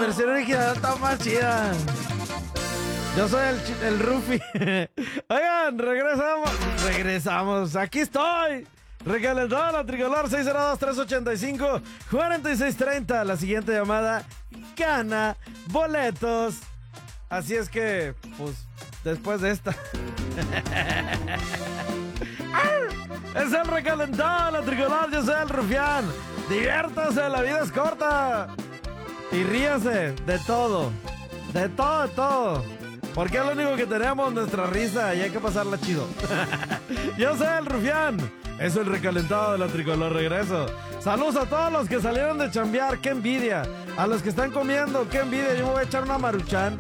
versión original está más chida. Yo soy el Rufi. Oigan, regresamos. Aquí estoy. Recalentado la tricolor 602-385-4630. La siguiente llamada gana boletos. Así es que, pues, después de esta. Es el recalentado la tricolor. Yo soy el Rufián. Diviértase, la vida es corta. Y ríase de todo. De todo. Porque es lo único que tenemos, nuestra risa, y hay que pasarla chido. Yo soy el Rufián. Es el recalentado de la tricolor. Regreso. Saludos a todos los que salieron de chambear. ¡Qué envidia! A los que están comiendo. ¡Qué envidia! Yo me voy a echar una Maruchan.